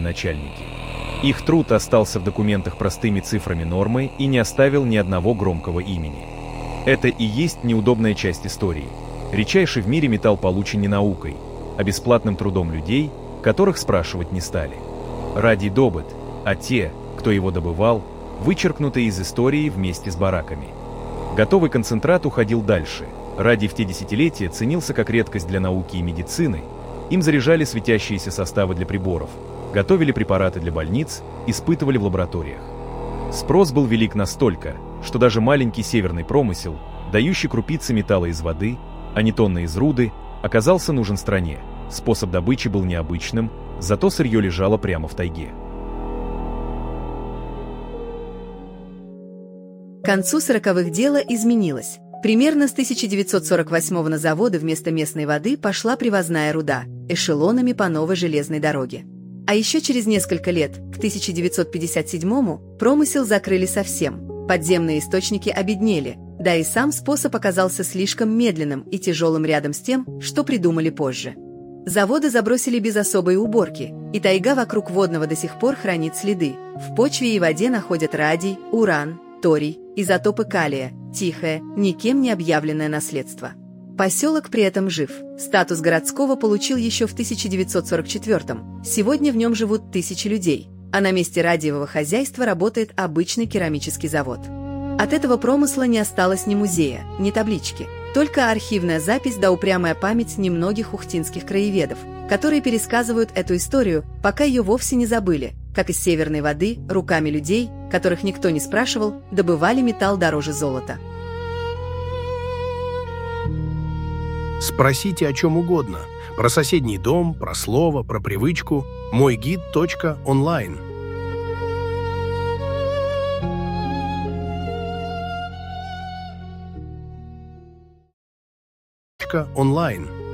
начальники. Их труд остался в документах простыми цифрами нормы и не оставил ни одного громкого имени. Это и есть неудобная часть истории. Редчайший в мире металл получен не наукой, а бесплатным трудом людей, которых спрашивать не стали. Радий добыт, а те, кто его добывал, вычеркнуты из истории вместе с бараками. Готовый концентрат уходил дальше. Радий в те десятилетия ценился как редкость для науки и медицины. Им заряжали светящиеся составы для приборов, готовили препараты для больниц, испытывали в лабораториях. Спрос был велик настолько, что даже маленький северный промысел, дающий крупицы металла из воды, а не тонны из руды, оказался нужен стране. Способ добычи был необычным, зато сырье лежало прямо в тайге. К концу 40-х дело изменилось. Примерно с 1948 на заводы вместо местной воды пошла привозная руда, эшелонами по новой железной дороге. А еще через несколько лет, к 1957-му, промысел закрыли совсем. Подземные источники обеднели, да и сам способ оказался слишком медленным и тяжелым рядом с тем, что придумали позже. Заводы забросили без особой уборки, и тайга вокруг водного до сих пор хранит следы. В почве и воде находят радий, уран, торий, изотопы калия, тихое, никем не объявленное наследство. Поселок при этом жив. Статус городского получил еще в 1944-м. Сегодня в нем живут 1000 людей, а на месте радиевого хозяйства работает обычный керамический завод. От этого промысла не осталось ни музея, ни таблички, только архивная запись да упрямая память немногих ухтинских краеведов, которые пересказывают эту историю, пока ее вовсе не забыли, как из северной воды, руками людей, которых никто не спрашивал, добывали металл дороже золота. Спросите о чем угодно. Про соседний дом, про слово, про привычку. Мойгид.онлайн. Онлайн.